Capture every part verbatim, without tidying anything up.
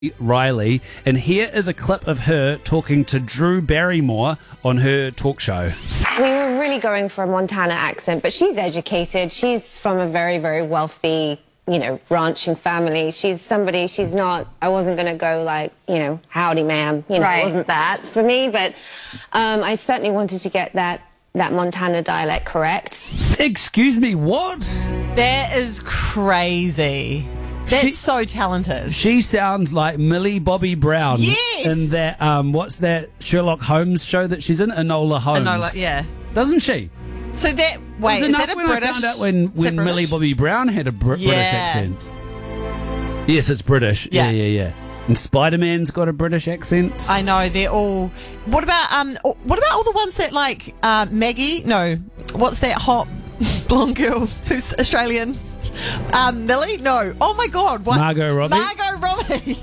Riley, and here is a clip of her talking to Drew Barrymore on her talk show. We were really going for a Montana accent, but she's educated. She's from a very, very wealthy, you know, ranching family. She's somebody, she's not, I wasn't going to go like, you know, howdy, ma'am. You know, Right. It wasn't that for me, but um, I certainly wanted to get that, that Montana dialect correct. Excuse me, what? That is crazy. That's She- so talented. She sounds like Millie Bobby Brown. Yes! In that, um, what's that Sherlock Holmes show that she's in? Enola Holmes. Enola, yeah. Doesn't she? So that, wait, It was is enough that a when British? I found out when, is when that Millie British? Bobby Brown had a Br- British Yeah. accent. Yes, it's British. Yeah, Yeah. yeah, yeah. And Spider-Man's got a British accent. I know, they're all... What about um? What about all the ones that like uh, Maggie? No, what's that hot blonde girl who's Australian? Um, Millie? No. Oh my God! What? Margot Robbie? Margot Robbie.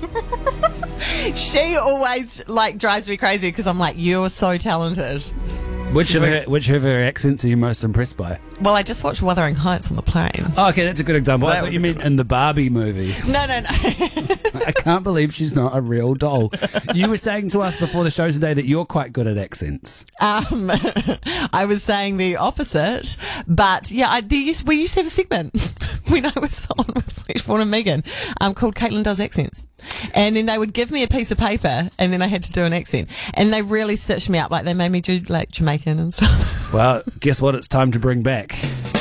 She always like drives me crazy because I'm like, you're so talented. Which of her which of her accents are you most impressed by? Well, I just watched Wuthering Heights on the plane. Oh, okay, that's a good example. That I thought was you a meant good in the Barbie movie. No, no, no. I can't believe she's not a real doll. You were saying to us before the show today that you're quite good at accents. Um, I was saying the opposite, but yeah, I, there used, we used to have a segment when I was on with Fleshborn and Megan um, called Caitlin Does Accents. And then they would give me a piece of paper and then I had to do an accent. And they really stitched me up. Like they made me do like Jamaican and stuff. Well, guess what it's time to bring back?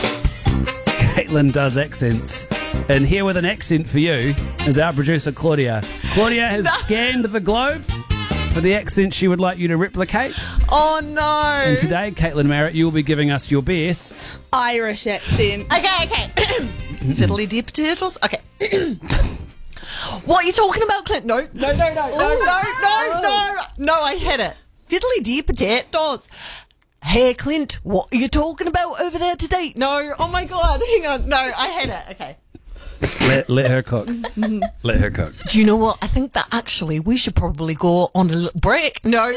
Caitlin Does Accents. And here with an accent for you is our producer, Claudia. Claudia has No. scanned the globe for the accent she would like you to replicate. Oh no. And today, Caitlin Merritt, you'll be giving us your best. Irish accent. Okay, okay. Fiddly dee potatoes. Okay. What are you talking about, Clint? No, no, no, no, no, no, no, no. No, I hit it. Fiddly dee potatoes. Hey, Clint, what are you talking about over there today? No, oh my God, hang on. No, I hit it. Okay. Let, let her cook. Let her cook. Do you know what? I think that actually we should probably go on a little break. No.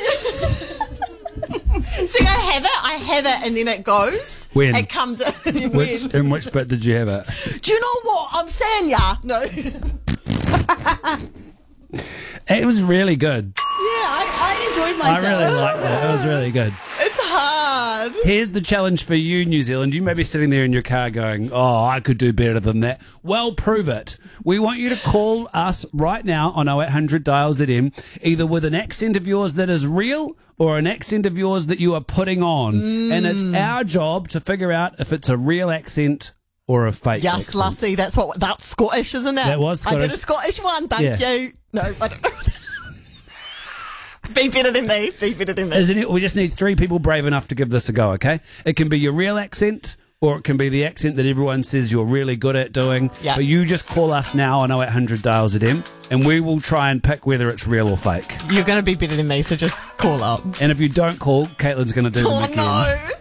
See, I have it, I have it, and then it goes. When? It comes in. Which, in which bit did you have it? Do you know what I'm saying, yeah? No. It was really good. Yeah, I, I enjoyed I myself. really liked it. It was really good. It's hard. Here's the challenge for you, New Zealand. You may be sitting there in your car going, oh, I could do better than that. Well, prove it. We want you to call us right now on oh eight hundred dial Z M, either with an accent of yours that is real or an accent of yours that you are putting on. Mm. And it's our job to figure out if it's a real accent or a fake Yes, accent. Lassie, that's what that's Scottish, isn't it? That was I did Scottish. a Scottish one, thank Yeah. you. No, I don't know. Be better than me. Be better than me. Isn't it? We just need three people brave enough to give this a go, okay? It can be your real accent, or it can be the accent that everyone says you're really good at doing. Yeah. But you just call us now on oh eight hundred dial Z M, and we will try and pick whether it's real or fake. You're going to be better than me, so just call up. And if you don't call, Caitlin's going to do them Oh again. no!